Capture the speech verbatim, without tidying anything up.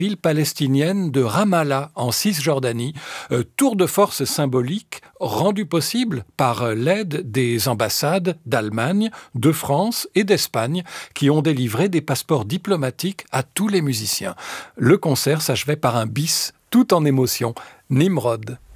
ville palestinienne de Ramallah en Cisjordanie. Euh, tour de force symbolique rendu possible par euh, l'aide des ambassades d'Allemagne, de France et d'Espagne qui ont délivré des passeports diplomatiques à tous les musiciens. Le concert s'achevait par un bis tout en émotion. Nimrod.